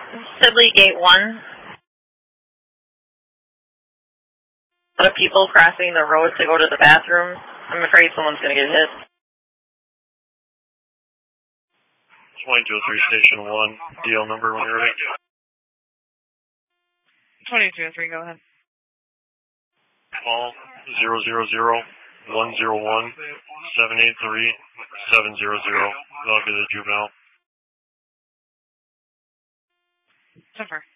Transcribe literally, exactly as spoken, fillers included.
Sibley Gate one. A lot of people crossing the road to go to the bathroom. I'm afraid someone's going to get hit. twenty-two oh three Station one, D L number when you're ready. twenty-two oh three, go ahead. Call zero zero zero one zero one seven eight three seven zero zero. That'll be the juvenile. So far.